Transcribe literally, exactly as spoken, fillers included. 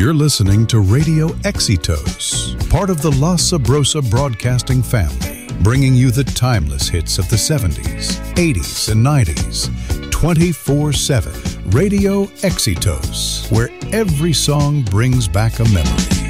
You're listening to Radio Éxitos, part of the La Sabrosa Broadcasting family, bringing you the timeless hits of the seventies, eighties, and nineties, twenty-four seven. Radio Éxitos, where every song brings back a memory.